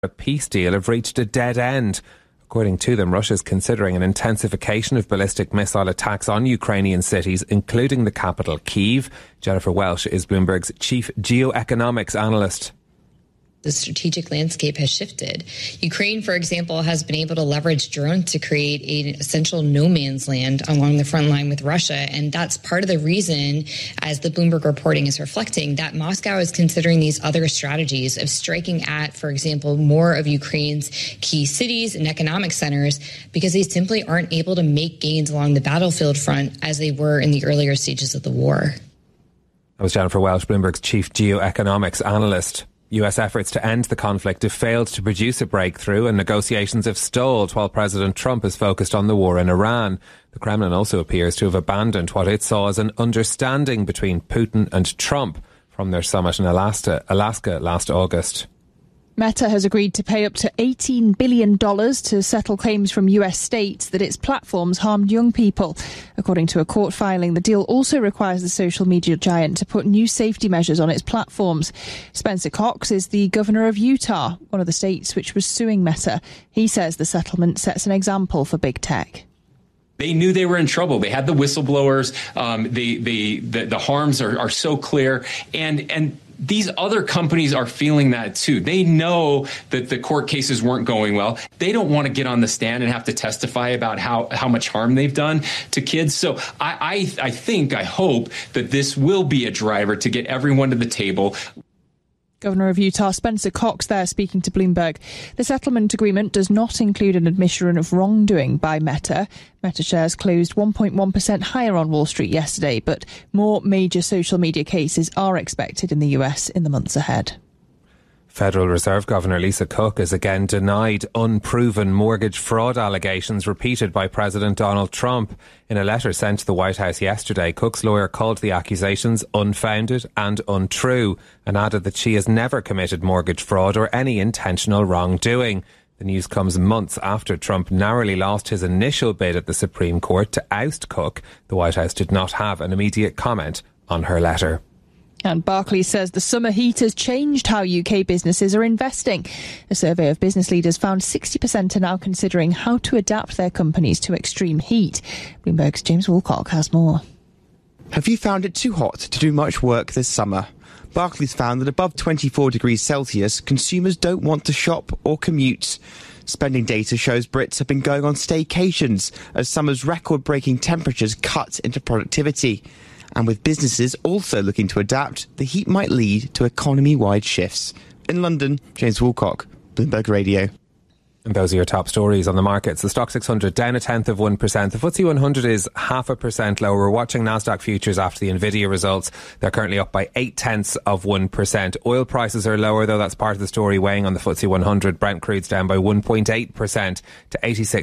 a peace deal have reached a dead end. According to them, Russia is considering an intensification of ballistic missile attacks on Ukrainian cities, including the capital, Kyiv. Jennifer Welsh is Bloomberg's chief geoeconomics analyst. The strategic landscape has shifted. Ukraine, for example, has been able to leverage drones to create an essential no man's land along the front line with Russia. And that's part of the reason, as the Bloomberg reporting is reflecting, that Moscow is considering these other strategies of striking at, for example, more of Ukraine's key cities and economic centers, because they simply aren't able to make gains along the battlefield front as they were in the earlier stages of the war. That was Jennifer Welsh, Bloomberg's chief geoeconomics analyst. US efforts to end the conflict have failed to produce a breakthrough, and negotiations have stalled while President Trump is focused on the war in Iran. The Kremlin also appears to have abandoned what it saw as an understanding between Putin and Trump from their summit in Alaska last August. Meta has agreed to pay up to $18 billion to settle claims from US states that its platforms harmed young people. According to a court filing, the deal also requires the social media giant to put new safety measures on its platforms. Spencer Cox is the governor of Utah, one of the states which was suing Meta. He says the settlement sets an example for big tech. They knew they were in trouble. They had the whistleblowers. The harms are so clear. And these other companies are feeling that too. They know that the court cases weren't going well. They don't want to get on the stand and have to testify about how much harm they've done to kids. So I hope that this will be a driver to get everyone to the table. Governor of Utah Spencer Cox there speaking to Bloomberg. The settlement agreement does not include an admission of wrongdoing by Meta. Meta shares closed 1.1% higher on Wall Street yesterday, but more major social media cases are expected in the US in the months ahead. Federal Reserve Governor Lisa Cook has again denied unproven mortgage fraud allegations repeated by President Donald Trump. In a letter sent to the White House yesterday, Cook's lawyer called the accusations unfounded and untrue and added that she has never committed mortgage fraud or any intentional wrongdoing. The news comes months after Trump narrowly lost his initial bid at the Supreme Court to oust Cook. The White House did not have an immediate comment on her letter. And Barclays says the summer heat has changed how UK businesses are investing. A survey of business leaders found 60% are now considering how to adapt their companies to extreme heat. Bloomberg's James Woolcock has more. Have you found it too hot to do much work this summer? Barclays found that above 24 degrees Celsius, consumers don't want to shop or commute. Spending data shows Brits have been going on staycations as summer's record-breaking temperatures cut into productivity. And with businesses also looking to adapt, the heat might lead to economy-wide shifts. In London, James Woolcock, Bloomberg Radio. And those are your top stories on the markets. The Stock 600 down 0.1%. The FTSE 100 is 0.5% lower. We're watching Nasdaq futures after the Nvidia results. They're currently up by 0.8%. Oil prices are lower, though. That's part of the story weighing on the FTSE 100. Brent crude's down by 1.8% to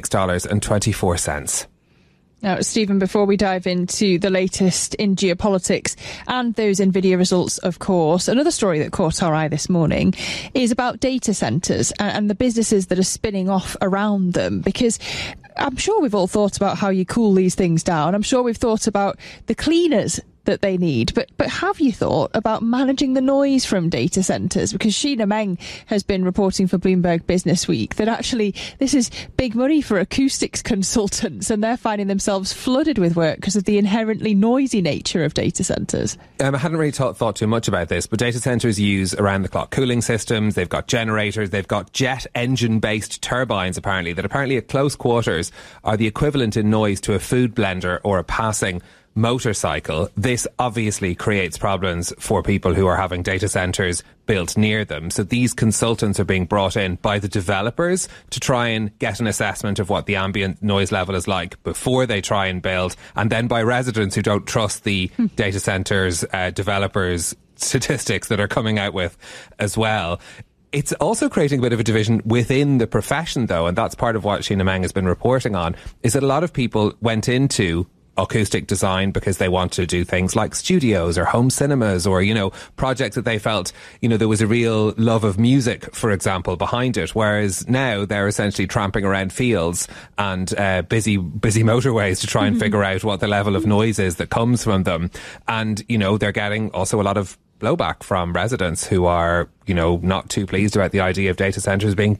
$86.24. Now, Stephen, before we dive into the latest in geopolitics and those Nvidia results, of course, another story that caught our eye this morning is about data centres and the businesses that are spinning off around them, because I'm sure we've all thought about how you cool these things down. I'm sure we've thought about the cleaners that they need. But have you thought about managing the noise from data centres? Because Sheena Meng has been reporting for Bloomberg Business Week that actually this is big money for acoustics consultants, and they're finding themselves flooded with work because of the inherently noisy nature of data centres. I hadn't really thought too much about this, but data centres use around-the-clock cooling systems. They've got generators. They've got jet engine-based turbines, apparently, that apparently at close quarters are the equivalent in noise to a food blender or a passing motorcycle. This obviously creates problems for people who are having data centres built near them. So these consultants are being brought in by the developers to try and get an assessment of what the ambient noise level is like before they try and build, and then by residents who don't trust the data centres developers' statistics that are coming out with as well. It's also creating a bit of a division within the profession, though, and that's part of what Sheena Meng has been reporting on, is that a lot of people went into acoustic design because they want to do things like studios or home cinemas or, projects that they felt, there was a real love of music, for example, behind it. Whereas now they're essentially tramping around fields and busy motorways to try and figure out what the level of noise is that comes from them. And, they're getting also a lot of blowback from residents who are, not too pleased about the idea of data centres being